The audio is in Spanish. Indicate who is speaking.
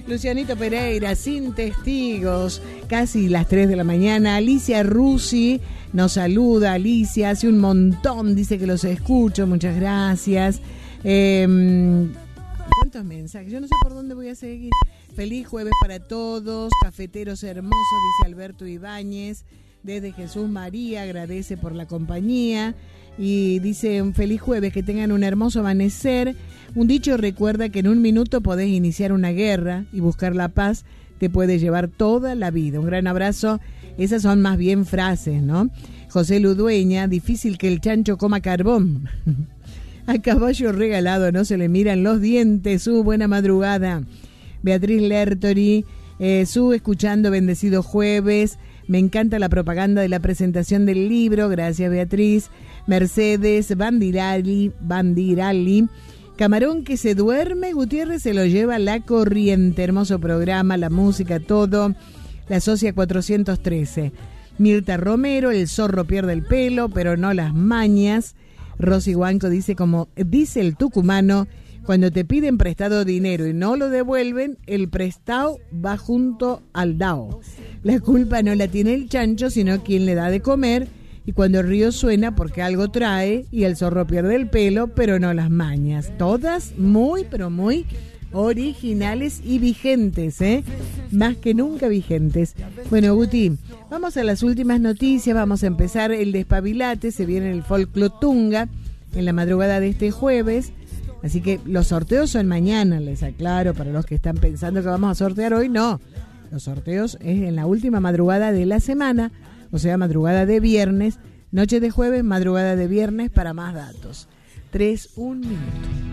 Speaker 1: Lucianito Pereira, sin testigos, casi las 3 de la mañana. Alicia Rusi nos saluda. Alicia, hace un montón, dice que los escucho, muchas gracias. ¿Cuántos mensajes? Yo no sé por dónde voy a seguir. Feliz jueves para todos, cafeteros hermosos, dice Alberto Ibáñez. Desde Jesús María, agradece por la compañía. Y dice, un feliz jueves, que tengan un hermoso amanecer. Un dicho recuerda que en un minuto podés iniciar una guerra y buscar la paz te puede llevar toda la vida. Un gran abrazo. Esas son más bien frases, ¿no? José Ludueña, difícil que el chancho coma carbón. A caballo regalado no se le miran los dientes. Buena madrugada. Beatriz Lertori, escuchando bendecido jueves. Me encanta la propaganda de la presentación del libro. Gracias, Beatriz. Mercedes Bandirali. Camarón que se duerme, Gutiérrez se lo lleva la corriente. Hermoso programa, la música, todo. La Socia 413. Mirta Romero, el zorro pierde el pelo, pero no las mañas. Rosy Guanco dice, como dice el tucumano, cuando te piden prestado dinero y no lo devuelven, el prestado va junto al dao. La culpa no la tiene el chancho, sino quien le da de comer. Y cuando el río suena porque algo trae y el zorro pierde el pelo, pero no las mañas. Todas muy, pero muy originales y vigentes, más que nunca vigentes. Bueno, Guti, vamos a las últimas noticias. Vamos a empezar el despabilate. Se viene el Folclotunga en la madrugada de este jueves. Así que los sorteos son mañana, les aclaro, para los que están pensando que vamos a sortear hoy, no. Los sorteos es en la última madrugada de la semana, o sea, madrugada de viernes, noche de jueves, madrugada de viernes, para más datos. 3, 1 minuto.